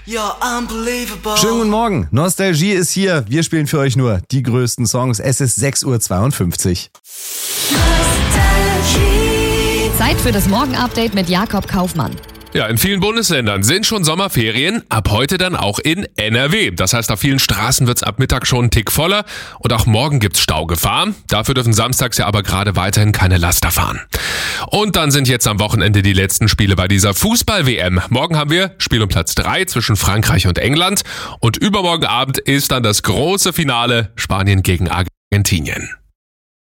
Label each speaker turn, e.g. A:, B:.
A: You're unbelievable.
B: Schönen guten Morgen, Nostalgie ist hier. Wir spielen für euch nur die größten Songs. Es ist 6:52 Uhr.
C: Zeit für das Morgen-Update mit Jakob Kaufmann.
D: Ja, in vielen Bundesländern sind schon Sommerferien, ab heute dann auch in NRW. Das heißt, auf vielen Straßen wird's ab Mittag schon einen Tick voller und auch morgen gibt's Staugefahr. Dafür dürfen samstags ja aber gerade weiterhin keine Laster fahren. Und dann sind jetzt am Wochenende die letzten Spiele bei dieser Fußball-WM. Morgen haben wir Spiel um Platz 3 zwischen Frankreich und England und übermorgen Abend ist dann das große Finale Spanien gegen Argentinien.